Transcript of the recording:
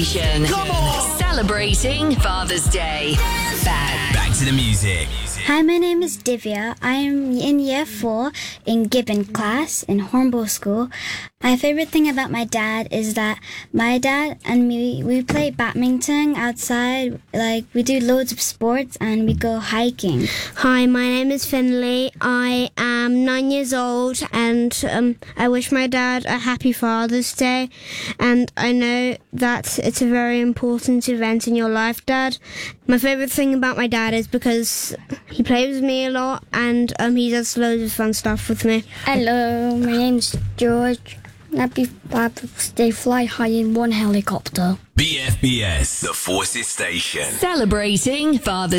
Station. Come on! Celebrating Father's Day. Back to the music. Hi, my name is Divya. I am in Year 4 in Gibbon class in Hornball School. My favorite thing about my dad is that my dad and me, we play badminton outside. Like, we do loads of sports and we go hiking. Hi, my name is Finley. I am 9 years old and I wish my dad a happy Father's Day. And I know that it's a very important event in your life, Dad. My favourite thing about my dad is because he plays with me a lot and he does loads of fun stuff with me. Hello, my name's George. Happy Father's Day, fly high in one helicopter. BFBS, the Forces Station. Celebrating Father's